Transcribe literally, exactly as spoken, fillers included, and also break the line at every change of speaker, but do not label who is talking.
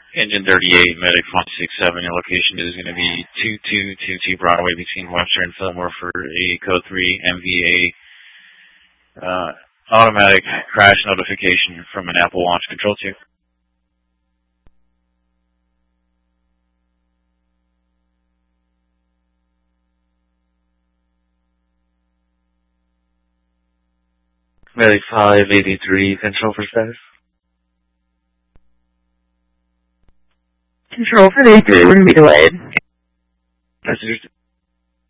Engine thirty-eight, Medic one six seven, your location is going to be two two two two Broadway between Webster and Fillmore for a Code three M V A uh, automatic crash notification from an Apple Launch Control two. Medic five eighty-three, control for status.
Control for the three, we're going to be delayed.
Passengers